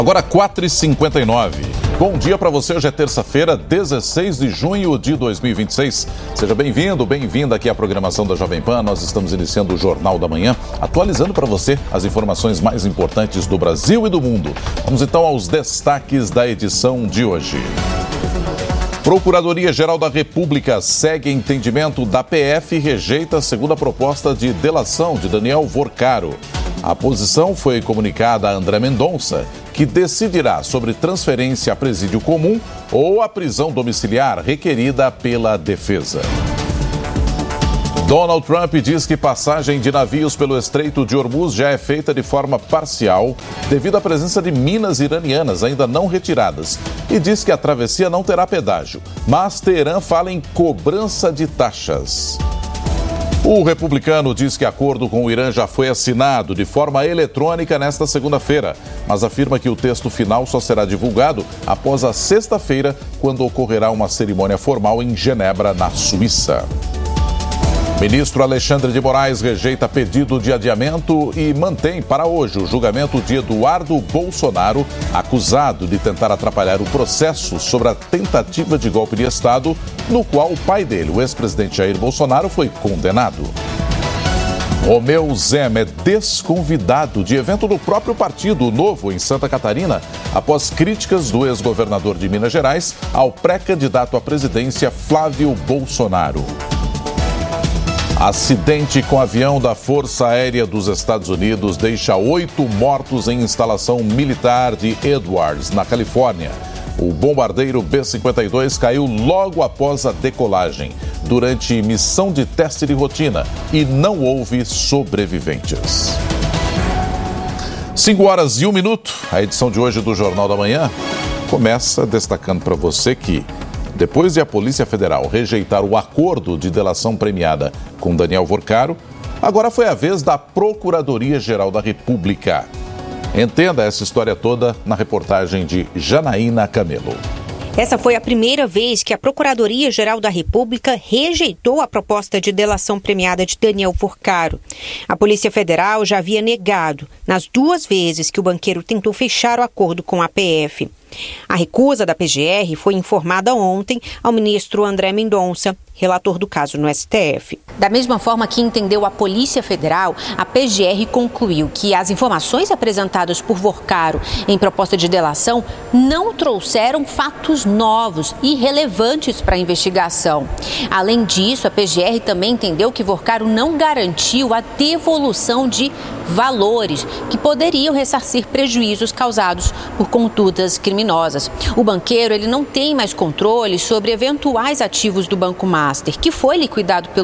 Agora 4h59. Bom dia para você, hoje é terça-feira, 16 de junho de 2026. Seja bem-vindo, bem-vinda aqui à programação da Jovem Pan. Nós estamos iniciando o Jornal da Manhã, atualizando para você as informações mais importantes do Brasil e do mundo. Vamos então aos destaques da edição de hoje. Procuradoria-Geral da República segue entendimento da PF e rejeita a segunda proposta de delação de Daniel Vorcaro. A posição foi comunicada a André Mendonça, que decidirá sobre transferência a presídio comum ou a prisão domiciliar requerida pela defesa. Donald Trump diz que passagem de navios pelo Estreito de Hormuz já é feita de forma parcial devido à presença de minas iranianas ainda não retiradas e diz que a travessia não terá pedágio, mas Teherã fala em cobrança de taxas. O republicano diz que acordo com o Irã já foi assinado de forma eletrônica nesta segunda-feira, mas afirma que o texto final só será divulgado após a sexta-feira, quando ocorrerá uma cerimônia formal em Genebra, na Suíça. Ministro Alexandre de Moraes rejeita pedido de adiamento e mantém para hoje o julgamento de Eduardo Bolsonaro, acusado de tentar atrapalhar o processo sobre a tentativa de golpe de Estado, no qual o pai dele, o ex-presidente Jair Bolsonaro, foi condenado. Romeu Zema é desconvidado de evento do próprio partido, o Novo, em Santa Catarina, após críticas do ex-governador de Minas Gerais ao pré-candidato à presidência Flávio Bolsonaro. Acidente com avião da Força Aérea dos Estados Unidos deixa 8 mortos em instalação militar de Edwards, na Califórnia. O bombardeiro B-52 caiu logo após a decolagem, durante missão de teste de rotina, e não houve sobreviventes. 5h01. A edição de hoje do Jornal da Manhã começa destacando para você que, depois de a Polícia Federal rejeitar o acordo de delação premiada com Daniel Vorcaro, agora foi a vez da Procuradoria-Geral da República. Entenda essa história toda na reportagem de Janaína Camelo. Essa foi a primeira vez que a Procuradoria-Geral da República rejeitou a proposta de delação premiada de Daniel Vorcaro. A Polícia Federal já havia negado nas 2 vezes que o banqueiro tentou fechar o acordo com a PF. A recusa da PGR foi informada ontem ao ministro André Mendonça, relator do caso no STF. Da mesma forma que entendeu a Polícia Federal, a PGR concluiu que as informações apresentadas por Vorcaro em proposta de delação não trouxeram fatos novos e relevantes para a investigação. Além disso, a PGR também entendeu que Vorcaro não garantiu a devolução de valores que poderiam ressarcir prejuízos causados por condutas criminosas. O banqueiro ele não tem mais controle sobre eventuais ativos do Banco Master, que foi liquidado pelo